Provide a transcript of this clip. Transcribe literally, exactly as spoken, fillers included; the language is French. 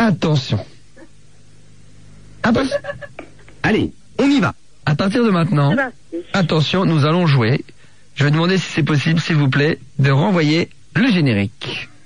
Attention. Attention. Allez, on y va. À partir de maintenant, attention, nous allons jouer. Je vais demander si c'est possible, s'il vous plaît, de renvoyer le générique.